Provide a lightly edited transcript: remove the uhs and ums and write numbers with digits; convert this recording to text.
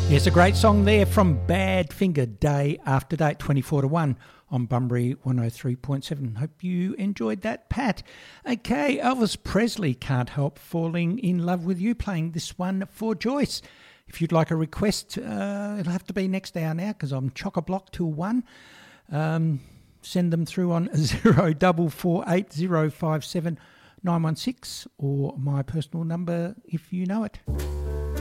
Yes, a great song there from Badfinger, Day After Date, 24 to 1 on Bunbury 103.7. Hope you enjoyed that, Pat. Okay, Elvis Presley, Can't Help Falling in Love with You, playing this one for Joyce. If you'd like a request, it'll have to be next hour now because I'm chock-a-block till 1. Send them through on 0448057916 or my personal number if you know it.